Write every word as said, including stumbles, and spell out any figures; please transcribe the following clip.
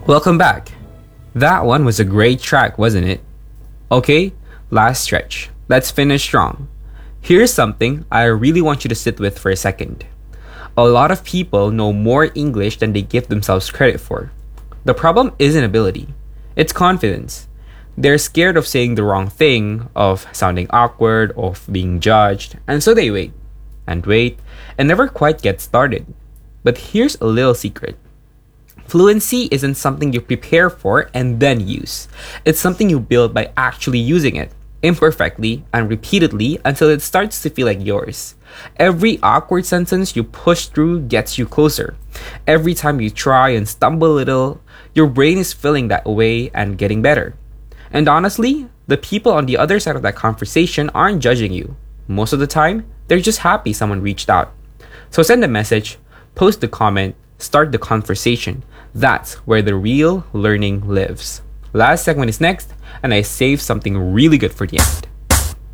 Welcome back. That one was a great track, wasn't it? Okay, last stretch. Let's finish strong. Here's something I really want you to sit with for a second. A lot of people know more English than they give themselves credit for. The problem isn't ability, it's confidence. They're scared of saying the wrong thing, of sounding awkward, of being judged, and so they wait and wait and never quite get started. But here's a little secret. Fluency isn't something you prepare for and then use. It's something you build by actually using it, imperfectly and repeatedly until it starts to feel like yours. Every awkward sentence you push through gets you closer. Every time you try and stumble a little, your brain is feeling that way and getting better. And honestly, the people on the other side of that conversation aren't judging you. Most of the time, they're just happy someone reached out. So send a message, post a comment, start the conversation. That's where the real learning lives. Last segment is next, and I saved something really good for the end.